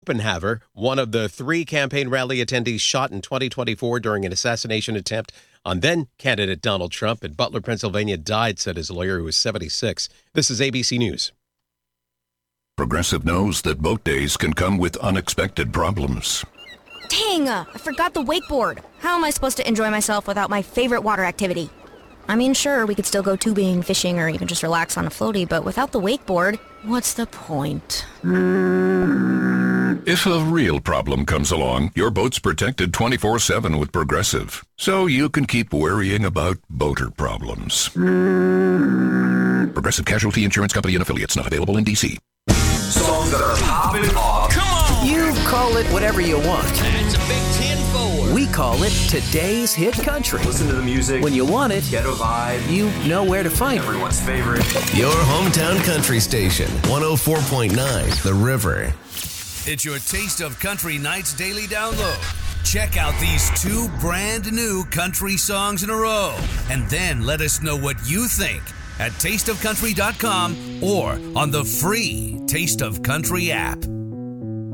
Oppenhaver, one of the 3 campaign rally attendees shot in 2024 during an assassination attempt on then-candidate Donald Trump in Butler, Pennsylvania, died, said his lawyer, who was 76. This is ABC News. Progressive knows that boat days can come with unexpected problems. Dang, I forgot the wakeboard. How am I supposed to enjoy myself without my favorite water activity? I mean, sure, we could still go tubing, fishing, or even just relax on a floaty, but without the wakeboard, what's the point? If a real problem comes along, your boat's protected 24/7 with Progressive, so you can keep worrying about boater problems. Progressive Casualty Insurance Company and Affiliates, not available in D.C. Songs that are popping off. Come on! You call it whatever you want. That's a big 10-4. We call it today's hit country. Listen to the music. When you want it, Ghetto vibe. you know where to find it. Everyone's favorite. Your hometown country station, 104.9 The River. It's your Taste of Country Nights daily download. Check out these 2 brand new country songs in a row, and then let us know what you think at tasteofcountry.com or on the free Taste of Country app.